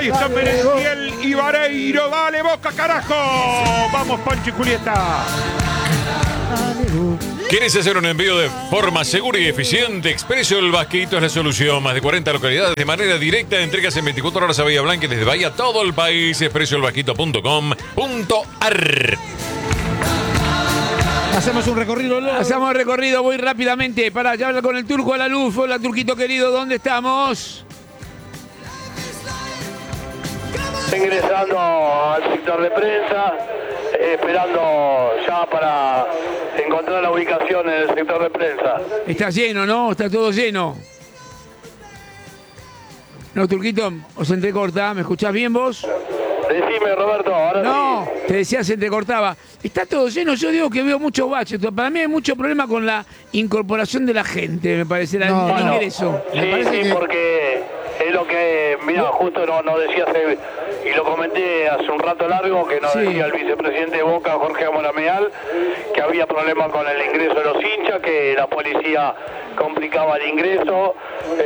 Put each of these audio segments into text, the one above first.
Ahí está Meneskiel y Vareiro. Dale, Boca, carajo. Vamos, Pancho y Julieta. ¿Quieres hacer un envío de forma segura y eficiente? Expreso El Vasquito es la solución. Más de 40 localidades de manera directa. Entregas en 24 horas a Bahía Blanca y desde Bahía todo el país. expresoelvasquito.com.ar. Hacemos un recorrido, Lolo. Hacemos un recorrido muy rápidamente para ya hablar con el Turco a la luz. Hola, Turquito querido, ¿dónde estamos? Ingresando al sector de prensa, esperando ya para encontrar la ubicación en el sector de prensa. Está lleno, ¿no? Está todo lleno. No, Turquito, os entrecorta. ¿Me escuchás bien vos? Decime, Roberto, ahora No, sí. te decía, se entrecortaba. Está todo lleno, yo digo que veo muchos baches. Para mí hay mucho problema con la incorporación de la gente, me parece, el ingreso. Sí, Me parece que... porque es lo que, mira, justo no decía, y lo comenté hace un rato largo, que nos decía el vicepresidente de Boca, Jorge Amorameal, que había problemas con el ingreso de los hinchas, que la policía complicaba el ingreso,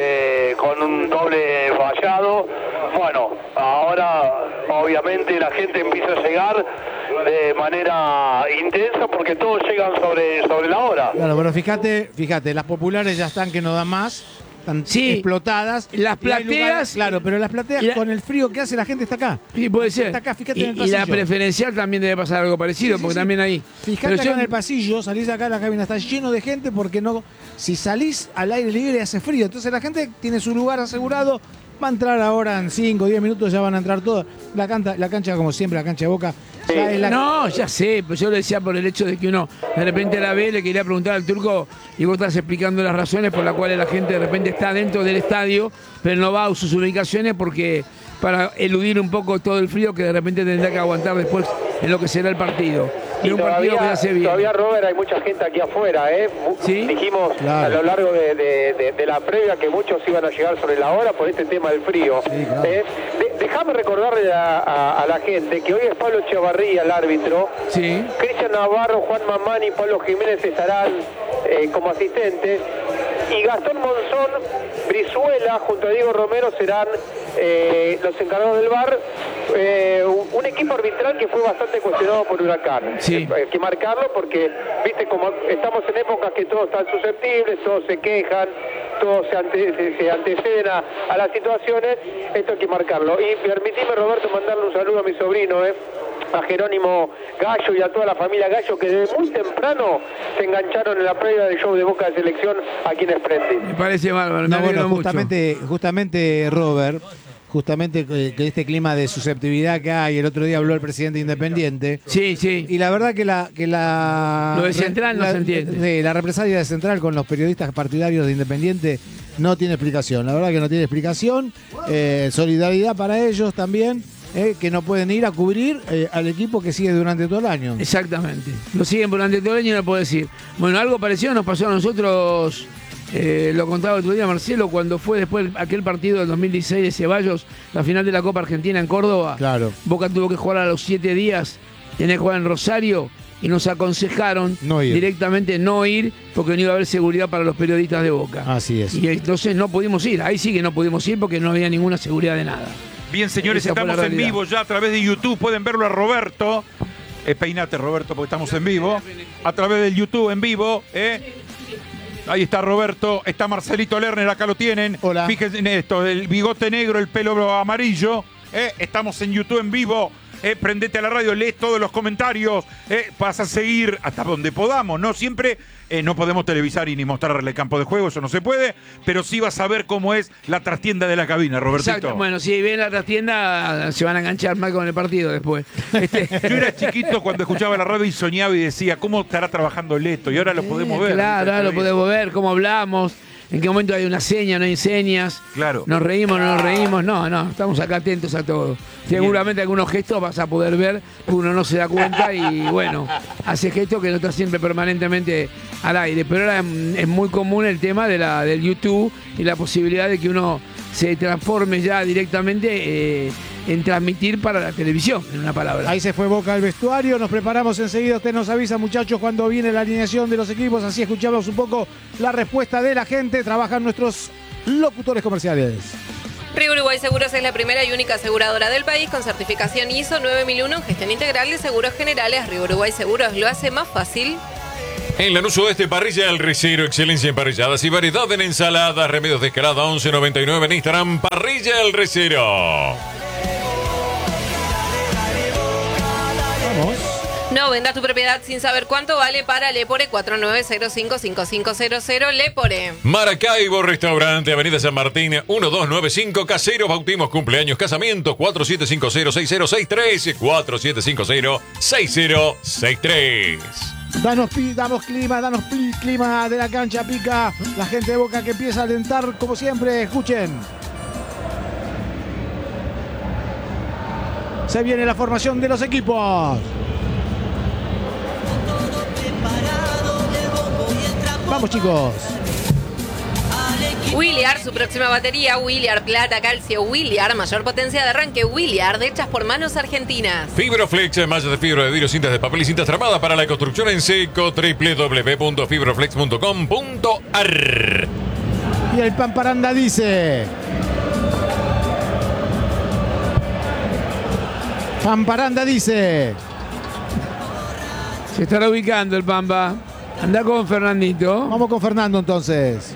con un doble vallado. Bueno, ahora obviamente la gente empieza a llegar de manera intensa porque todos llegan sobre la hora. Claro, pero fíjate, las populares ya están que no dan más. Están explotadas. Las plateas. Lugares, claro, pero las plateas con el frío que hace la gente está acá. Sí, puede ser. Está acá, fíjate en el Y pasillo. la preferencial también debe pasar algo parecido, porque también ahí. Fíjate acá en el pasillo, salís de acá, la cabina está lleno de gente porque no. Si salís al aire libre hace frío. Entonces la gente tiene su lugar asegurado. Va a entrar ahora en 5 o 10 minutos, ya van a entrar todos. La cancha, como siempre, la cancha de Boca. Ya es la... No, ya sé, pero yo lo decía por el hecho de que uno de repente la ve, le quería preguntar al Turco y vos estás explicando las razones por las cuales la gente de repente está dentro del estadio, pero no va a sus ubicaciones porque para eludir un poco todo el frío que de repente tendrá que aguantar después en lo que será el partido. Y un partido que hace bien. Todavía, Robert, hay mucha gente aquí afuera, ¿eh? ¿Sí? Dijimos a lo largo de la previa que muchos iban a llegar sobre la hora por este tema del frío. Sí, claro. Déjame recordarle a la gente que hoy es Pablo Echevarría el árbitro. Sí. Cristian Navarro, Juan Mamani y Pablo Jiménez estarán como asistentes. Y Gastón Monzón, Brizuela, junto a Diego Romero serán los encargados del VAR. Un equipo arbitral que fue bastante cuestionado por Huracán. Sí. Hay que marcarlo porque, viste, como estamos en épocas que todos están susceptibles, todos se quejan, todos se anteceden a las situaciones, esto hay que marcarlo. Y permitime, Roberto, mandarle un saludo a mi sobrino, a Jerónimo Gallo y a toda la familia Gallo, que desde muy temprano se engancharon en la previa del show de Boca de Selección aquí en Sprendil. Me parece bárbaro, me alegro mucho. Justamente, Robert, que este clima de susceptibilidad que hay, el otro día habló el presidente Independiente. Sí, sí. Y la verdad que lo de Central no se entiende. Sí, la represalia de Central con los periodistas partidarios de Independiente no tiene explicación. La verdad que no tiene explicación. Solidaridad para ellos también. Que no pueden ir a cubrir al equipo que sigue durante todo el año. Exactamente. Lo siguen durante todo el año y no puedo decir. Bueno, algo parecido nos pasó a nosotros, lo contaba el otro día Marcelo, cuando fue después aquel partido del 2016 de Ceballos, la final de la Copa Argentina en Córdoba. Claro. Boca tuvo que jugar a los 7 días, tenía que jugar en Rosario y nos aconsejaron directamente no ir porque no iba a haber seguridad para los periodistas de Boca. Así es. Y entonces no pudimos ir. Ahí sí que no pudimos ir porque no había ninguna seguridad de nada. Bien, señores, Esa fue estamos la en realidad. vivo ya a través de YouTube. Pueden verlo a Roberto. Peinate, Roberto, porque estamos en vivo. A través del YouTube en vivo. Ahí está Roberto. Está Marcelito Lerner, acá lo tienen. Hola. Fíjense en esto, el bigote negro, el pelo amarillo. Estamos en YouTube en vivo. Prendete a la radio, lees todos los comentarios. Vas a seguir hasta donde podamos, ¿no? Siempre no podemos televisar y ni mostrarle el campo de juego, eso no se puede, pero sí vas a ver cómo es la trastienda de la cabina, Robertito. Exacto. Bueno, si ven la trastienda, se van a enganchar mal con el partido después. Yo era chiquito cuando escuchaba la radio y soñaba y decía, ¿cómo estará trabajando Leto? Y ahora lo podemos ver. Claro, ahora lo podemos ver, cómo hablamos, en qué momento hay una seña, no hay señas. Claro. Nos reímos, no nos reímos. No, estamos acá atentos a todo. Seguramente algunos gestos vas a poder ver, uno no se da cuenta y bueno, hace gestos que no está siempre permanentemente al aire. Pero ahora es muy común el tema del YouTube y la posibilidad de que uno se transforme ya directamente en transmitir para la televisión, en una palabra. Ahí se fue Boca al vestuario, nos preparamos enseguida, usted nos avisa, muchachos, cuando viene la alineación de los equipos, así escuchamos un poco la respuesta de la gente, trabajan nuestros locutores comerciales. Río Uruguay Seguros es la primera y única aseguradora del país con certificación ISO 9001 en gestión integral de seguros generales. Río Uruguay Seguros lo hace más fácil. En Lanús Oeste, Parrilla El Recero, excelencia en parrilladas y variedad en ensaladas, remedios de escalada 1199 en Instagram, Parrilla El Recero. Vamos. No vendas tu propiedad sin saber cuánto vale para Lepore 4905-5500 Lepore. Maracaibo Restaurante, Avenida San Martín, 1295, caseros, bautismos, cumpleaños, casamientos, 4750-6063, 4750-6063. Danos clima de la cancha, pica. La gente de Boca que empieza a alentar como siempre. Escuchen. Se viene la formación de los equipos. Vamos, chicos. Williard, su próxima batería, Williard Plata, Calcio, Williard, mayor potencia de arranque, Williard, hechas por manos argentinas. Fibroflex, mallas de fibra de vidrio, cintas de papel y cintas tramadas para la construcción en seco, www.fibroflex.com.ar. Y el Pamparanda dice... Pamparanda dice... Se estará ubicando el Pampa. Anda con Fernandito. Vamos con Fernando entonces.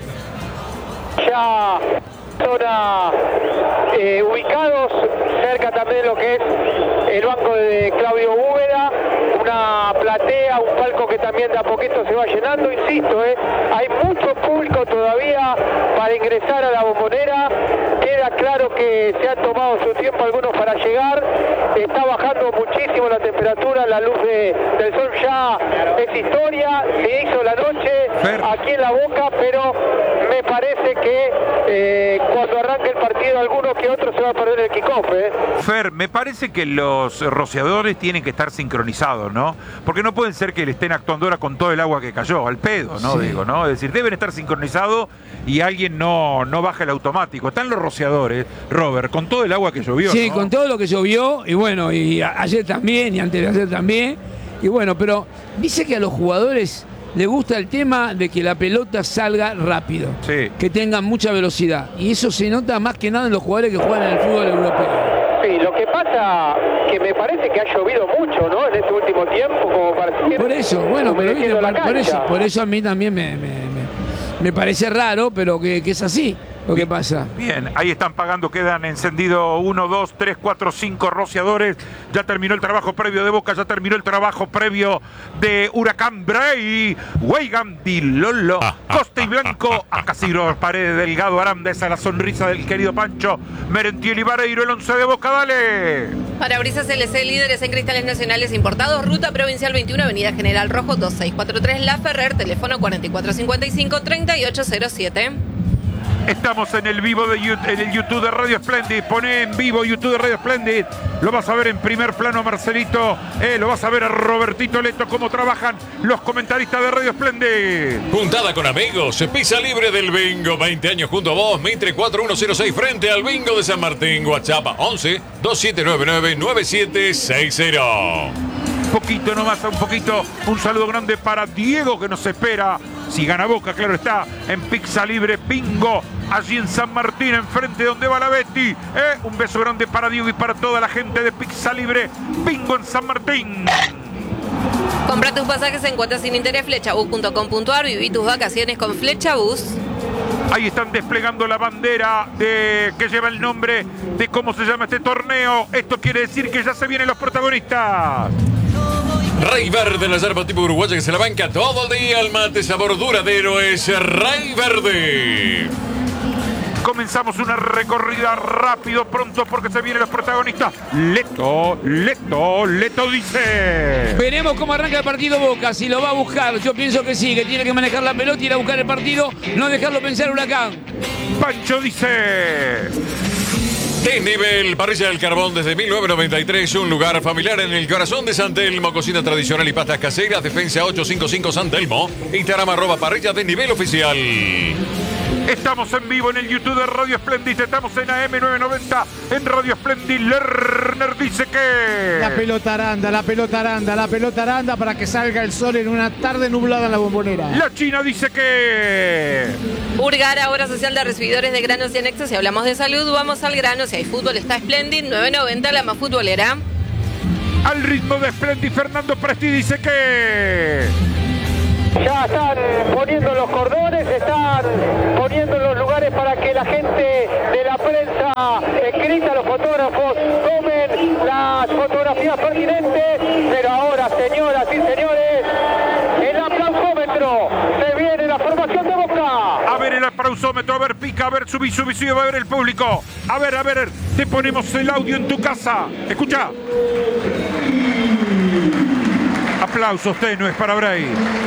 Ya zona ubicados cerca también de lo que es el banco de Claudio Úbeda, una platea, un palco que también de a poquito se va llenando, insisto, hay mucho público todavía para ingresar a la Bombonera. Queda claro que se han tomado su tiempo algunos para llegar, está bajando muchísimo la temperatura, la luz del sol ya es historia, se hizo la noche aquí en La Boca, pero me parece que cuando arranque el partido alguno que otro se va a perder el kickoff. Fer, me parece que los rociadores tienen que estar sincronizados, ¿no? Porque no pueden ser que le estén actuando ahora con todo el agua que cayó, al pedo, ¿no? Sí. Digo, ¿no? Es decir, deben estar sincronizados y alguien no baja el automático. Están los rociadores, Robert, con todo el agua que llovió, Sí, ¿no? con todo lo que llovió, y bueno, y ayer también, y antes de ayer también. Y bueno, pero dice que a los jugadores les gusta el tema de que la pelota salga rápido, Sí. que tengan mucha velocidad. Y eso se nota más que nada en los jugadores que juegan en el fútbol europeo. Sí, lo que pasa que me parece que ha llovido mucho, ¿no? En este último tiempo, como para seguir Por eso, bueno, pero viste, humedeciendo la por cancha. eso a mí también me parece raro, pero que es así lo que pasa. Bien, ahí están pagando, quedan encendidos 1, 2, 3, 4, 5 rociadores. Ya terminó el trabajo previo de Boca, ya terminó el trabajo previo de Huracán Bray, Weigand, Di Lolo, Costa y Blanco, Acasiro, Paredes, Delgado, Aranda, esa es la sonrisa del querido Pancho, Merentiel y Vareiro, el 11 de Boca, dale. Parabrisas LC, líderes en cristales nacionales importados, Ruta Provincial 21, Avenida General Rojo 2643, La Ferrer, teléfono 4455-3807. Estamos en el vivo en el YouTube de Radio Splendid. Poné en vivo YouTube de Radio Splendid. Lo vas a ver en primer plano a Marcelito. Lo vas a ver a Robertito Leto, cómo trabajan los comentaristas de Radio Splendid. Juntada con amigos, pisa libre del bingo, 20 años junto a vos, Mitre 4106 frente al bingo de San Martín, WhatsApp 11 2799 9760. Poquito nomás, un poquito. Un saludo grande para Diego que nos espera. Si gana Boca, claro está, en Pizza Libre Bingo, allí en San Martín, enfrente donde va la Betty. Un beso grande para Diego y para toda la gente de Pizza Libre Bingo en San Martín. Compra tus pasajes en cuotas sin interés, flechabus.com.ar, viví tus vacaciones con Flechabus. Ahí están desplegando la bandera que lleva el nombre de cómo se llama este torneo. Esto quiere decir que ya se vienen los protagonistas. Rey Verde, la yerba tipo uruguaya que se la banca todo el día. El mate sabor duradero es Rey Verde. Comenzamos una recorrida rápido, pronto, porque se vienen los protagonistas. Leto dice. Veremos cómo arranca el partido Boca, si lo va a buscar. Yo pienso que sí, que tiene que manejar la pelota, ir a buscar el partido, no dejarlo pensar Huracán. Pancho dice. Desnivel, Parrilla del Carbón desde 1993, un lugar familiar en el corazón de San Telmo, cocina tradicional y pastas caseras, Defensa 855 San Telmo, Instagram @parrilla Desnivel oficial. Estamos en vivo en el YouTube de Radio Splendid. Estamos en AM990 en Radio Splendid. Lerner dice que... La pelota aranda para que salga el sol en una tarde nublada en la Bombonera. La China dice que... Urgara, obra social de recibidores de granos y anexos. Si hablamos de salud, vamos al grano. Si hay fútbol, está Splendid. 990, la más futbolera. Al ritmo de Splendid, Fernando Presti dice que... Ya están poniendo los cordones, están poniendo los lugares para que la gente de la prensa escrita, los fotógrafos, tomen las fotografías pertinentes. Pero ahora, señoras y señores, el aplausómetro, se viene la formación de Boca. A ver el aplausómetro, a ver pica, a ver subí, a ver el público. A ver, te ponemos el audio en tu casa. Escucha. Aplausos tenues para Bray.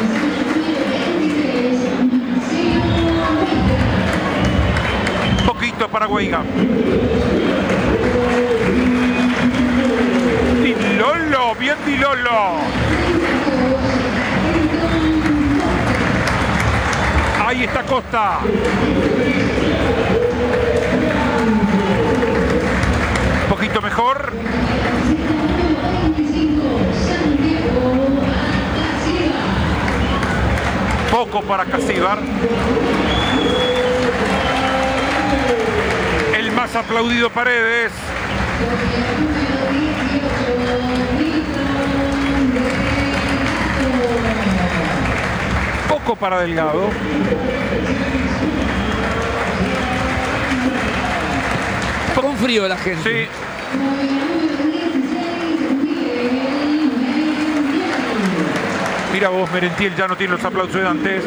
Poquito para Weiga. Dilolo, bien Dilolo. Ahí está Costa. Poquito mejor. Poco para Casíbar. El más aplaudido Paredes. Poco para Delgado. Con frío la gente. Sí. Mira vos, Merentiel ya no tiene los aplausos de antes.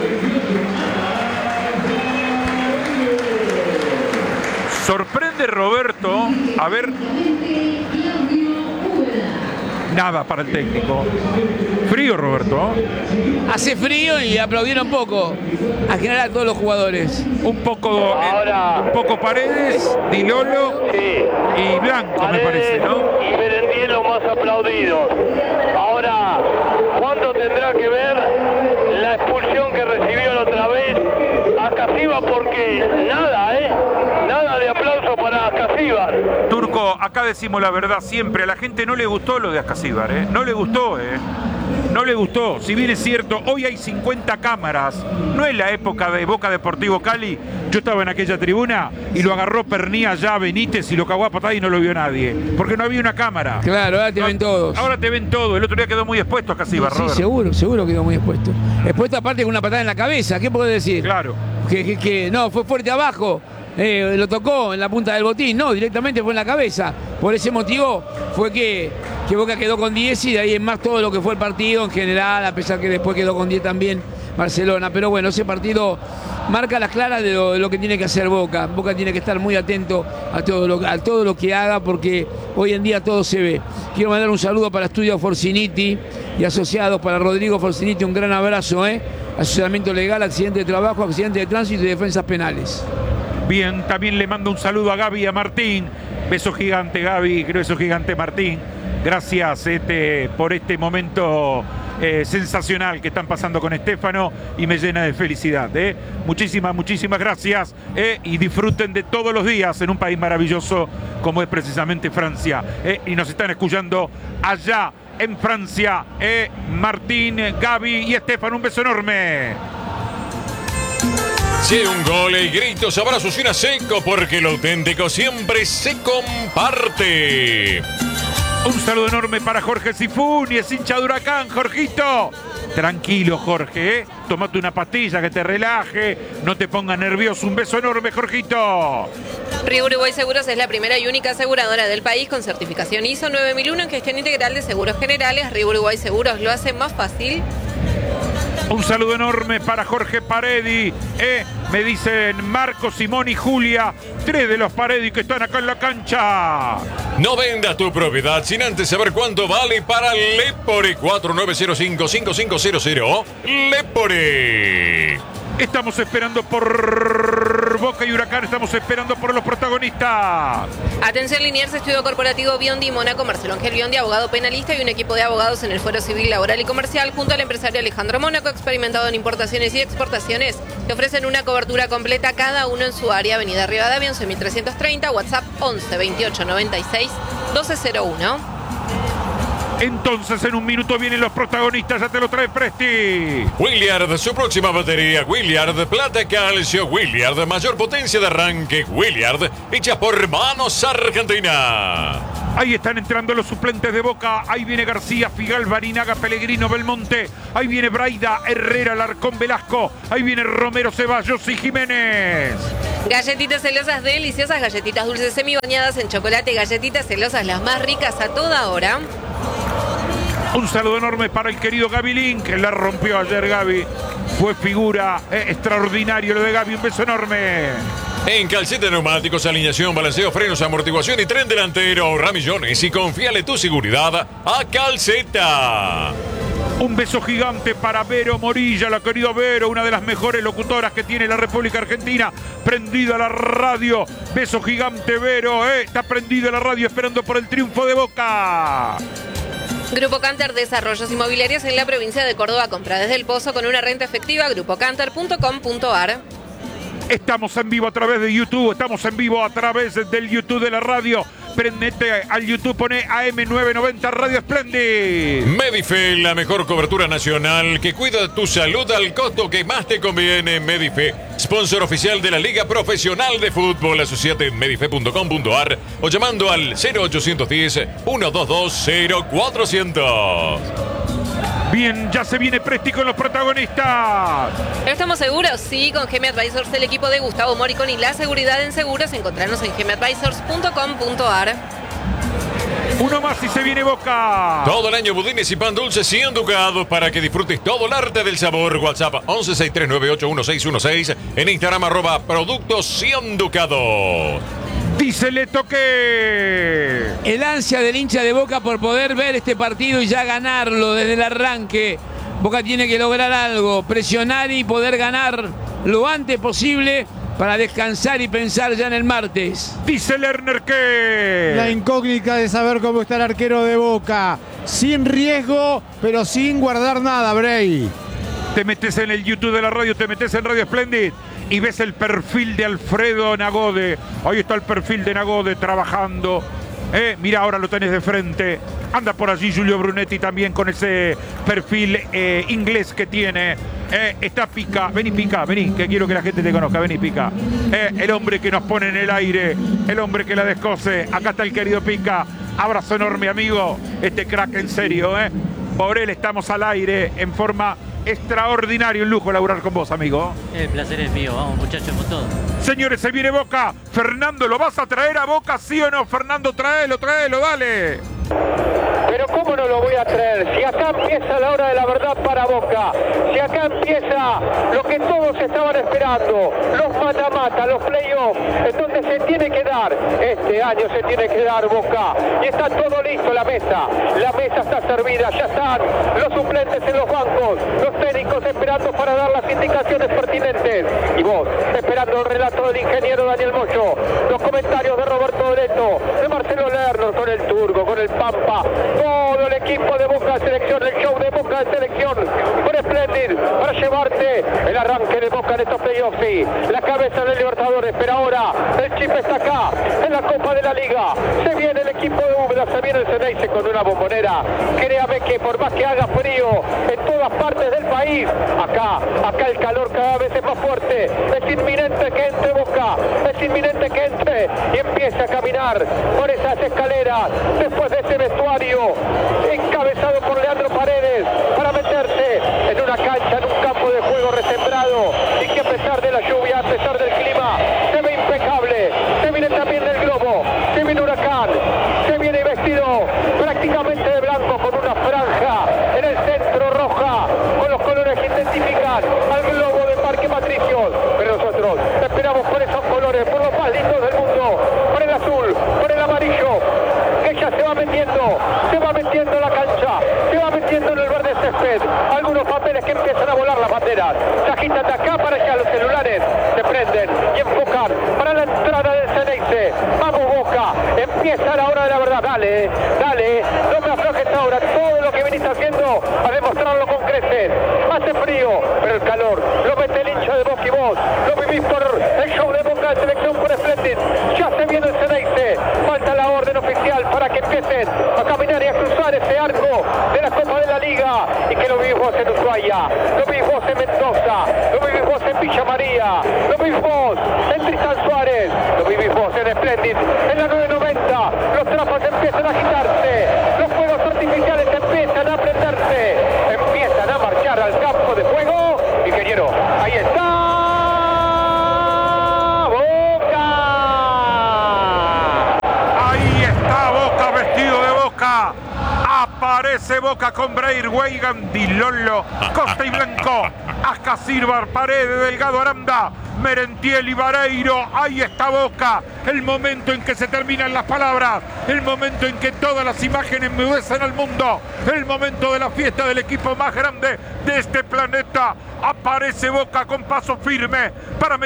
Sorprende Roberto. A ver. Nada para el técnico. Frío, Roberto. Hace frío y aplaudieron poco. A general a todos los jugadores. Un poco Paredes, Dilolo y Blanco, me parece, ¿no? Y Merentiel los más aplaudidos. Ahora, ¿cuánto tendrá que ver la expulsión que recibió la otra vez a Casíbar? Porque nada de aplauso para Casíbar. Turco, acá decimos la verdad siempre. A la gente no le gustó lo de Ascasíbar, ¿eh? No le gustó, ¿eh? No le gustó. Si bien es cierto, hoy hay 50 cámaras. No es la época de Boca Deportivo Cali. Yo estaba en aquella tribuna y lo agarró Pernía ya Benítez y lo cagó a patada y no lo vio nadie. Porque no había una cámara. Claro, ahora te ven todos. Ahora te ven todo. El otro día quedó muy expuesto Ascasíbar, Sí, Robert. seguro quedó muy expuesto. Expuesto aparte con una patada en la cabeza. ¿Qué podés decir? Claro. Que no, fue fuerte abajo. Lo tocó en la punta del botín. No, directamente fue en la cabeza. Por ese motivo fue que Boca quedó con 10 y de ahí en más todo lo que fue el partido en general, a pesar que después quedó con 10 también Barcelona. Pero bueno, ese partido marca las claras de lo que tiene que hacer Boca. Boca tiene que estar muy atento a todo lo que haga, porque hoy en día todo se ve. Quiero mandar un saludo para Estudio Forciniti y asociados, para Rodrigo Forciniti, un gran abrazo, asesoramiento legal, accidente de trabajo, accidente de tránsito y defensas penales. Bien, también le mando un saludo a Gaby y a Martín. Beso gigante, Gaby, beso gigante, Martín. Gracias por este momento sensacional que están pasando con Estéfano y me llena de felicidad. Muchísimas gracias y disfruten de todos los días en un país maravilloso como es precisamente Francia. Y nos están escuchando allá en Francia. Martín, Gaby y Estéfano, un beso enorme. Si hay un gol y gritos, abrazos y una seco, porque lo auténtico siempre se comparte. Un saludo enorme para Jorge Sifuni, es hincha de Huracán, Jorgito. Tranquilo, Jorge, Tómate una pastilla que te relaje, no te ponga nervioso. Un beso enorme, Jorgito. Río Uruguay Seguros es la primera y única aseguradora del país con certificación ISO 9001 en gestión integral de seguros generales. Río Uruguay Seguros lo hace más fácil. Un saludo enorme para Jorge Paredi. Me dicen Marco, Simón y Julia, 3 de los Paredi que están acá en la cancha. No vendas tu propiedad sin antes saber cuánto vale para Lepore. 4905-5500. Lepore. Estamos esperando por Boca y Huracán. Estamos esperando por los protagonistas. Atención, Liniers, estudio corporativo Biondi Mónaco. Marcelo Ángel Biondi, abogado penalista, y un equipo de abogados en el Fuero Civil, Laboral y Comercial, junto al empresario Alejandro Mónaco, experimentado en importaciones y exportaciones, te ofrecen una cobertura completa, cada uno en su área. Avenida Rivadavia, 11.330, WhatsApp 11 28 96 1201. Entonces, en un minuto vienen los protagonistas. Ya te lo trae Presti. Williard, su próxima batería. Williard, plata calcio. Williard, mayor potencia de arranque. Williard, hecha por Manos Argentina. Ahí están entrando los suplentes de Boca. Ahí viene García, Figal, Barinaga, Pellegrino, Belmonte. Ahí viene Braida, Herrera, Larcón, Velasco. Ahí viene Romero, Ceballos y Jiménez. Galletitas celosas deliciosas, galletitas dulces semibañadas en chocolate, galletitas celosas las más ricas a toda hora. Un saludo enorme para el querido Gaby Link, que la rompió ayer Gaby. Fue figura extraordinario lo de Gaby. Un beso enorme. En Calceta Neumáticos, alineación, balanceo, frenos, amortiguación y tren delantero. Ahorra millones y confíale tu seguridad a Calceta. Un beso gigante para Vero Morilla, la querida Vero, una de las mejores locutoras que tiene la República Argentina. Prendida a la radio. Beso gigante, Vero. Está prendida la radio esperando por el triunfo de Boca. Grupo Canter, desarrollos inmobiliarios en la provincia de Córdoba. Compra desde el Pozo con una renta efectiva. grupocanter.com.ar. Estamos en vivo a través de YouTube. Estamos en vivo a través del YouTube de la radio. Prendete al YouTube, pone AM990 Radio Splendid. Medife, la mejor cobertura nacional que cuida tu salud al costo que más te conviene. Medife, sponsor oficial de la Liga Profesional de Fútbol. Asociate en medife.com.ar o llamando al 0810-122-0400. Bien, ya se viene Presti con los protagonistas. ¿Estamos seguros? Sí, con GM Advisors, el equipo de Gustavo Moricón y la seguridad en seguros. Encontrarnos en gmadvisors.com.ar. Uno más y se viene Boca. Todo el año budines y pan dulce 100 ducados para que disfrutes todo el arte del sabor. WhatsApp 1163981616. En Instagram @productos 100 ducados. Dice Leto que el ansia del hincha de Boca por poder ver este partido y ya ganarlo desde el arranque. Boca tiene que lograr algo, presionar y poder ganar lo antes posible para descansar y pensar ya en el martes. Dice Lerner que la incógnita de saber cómo está el arquero de Boca. Sin riesgo, pero sin guardar nada, Bray. Te metes en el YouTube de la radio, te metes en Radio Splendid y ves el perfil de Alfredo Nagode. Ahí está el perfil de Nagode trabajando. Mira, ahora lo tenés de frente. Anda por allí Giulio Brunetti también con ese perfil inglés que tiene. Está Pica. Vení, Pica, vení, que quiero que la gente te conozca. Vení, Pica. El hombre que nos pone en el aire. El hombre que la descose. Acá está el querido Pica. Abrazo enorme, amigo. Este crack en serio, Por él estamos al aire en forma extraordinaria. Un lujo laburar con vos, amigo. El placer es mío. Vamos, muchachos, con todo. Señores, se viene Boca. Fernando, ¿lo vas a traer a Boca, sí o no? Fernando, tráelo, dale. Pero ¿cómo no lo voy a traer? Si acá empieza la hora de la verdad para Boca, si acá empieza lo que todos estaban esperando, los mata-mata, los play-offs, en donde se tiene que dar, este año se tiene que dar Boca, y está todo listo la mesa está servida, ya están los suplentes en los bancos, los técnicos esperando para dar las indicaciones pertinentes, y vos esperando el relato del ingeniero Daniel Moyo, los comentarios de Roberto Doleto, de Marcelo Lerner, con el Turco, con el Pampa, todo el equipo de Boca de Selección, el show de Boca de Selección, con Splendid, para llevarte el arranque de Boca en estos playoffs, sí, la cabeza del Libertadores, pero ahora el chip está acá, en la Copa de la Liga, se viene el equipo de Úbeda, se viene el Ceneice con una bombonera, créame que por más que haga frío en todas partes del país, acá el calor cada vez es más fuerte, es inminente que entre Boca, es inminente que entre y empiece a caminar por esas escaleras, después de ese vestuario, encabezado por Leandro Paredes, para meterse en una cancha, en un campo de juego resembrado, y que a pesar de la lluvia, a pesar del clima, se ve impecable, se viene también del globo, se viene Huracán, se viene vestido prácticamente de blanco con una franja en el centro roja, con los colores que identifican al globo de Parque Patricios, pero nosotros esperamos por esos colores, por los más lindos del mundo, por el azul, por el amarillo, que ya se va metiendo en la cancha, se va metiendo en el verde césped, algunos papeles que empiezan a volar las banderas, se agitan de acá para allá, los celulares se prenden y enfocan agitarse. Vamos Boca, empieza la hora de la verdad. Dale, dale, no me aflojes ahora. Todo lo que viniste haciendo a demostrarlo con creces. Hace frío, pero el calor lo mete el hincha de Boca y vos. Lo vivís por el show de Boca de selección por Splendid. Ya se viene el Ceneice. Falta la orden oficial para que empiecen a caminar y a cruzar ese arco de la Copa de la Liga. Y que lo vivís vos en Ushuaia, lo vivís vos en Mendoza, lo vivís vos en Villa María, lo vivís vos en Tristán Suárez, lo vivís vos en Splendid, en la 990. Los trapos empiezan a agitarse, los fuegos artificiales empiezan a prenderse, empiezan a marchar al campo de juego. Ingeniero, ahí está. Aparece Boca con Breir, Weigan, Di Lollo, Costa y Blanco, Ascasirbar, Paredes, Delgado, Aranda, Merentiel y Vareiro. Ahí está Boca. El momento en que se terminan las palabras, el momento en que todas las imágenes enmudecen al mundo, el momento de la fiesta del equipo más grande de este planeta. Aparece Boca con paso firme para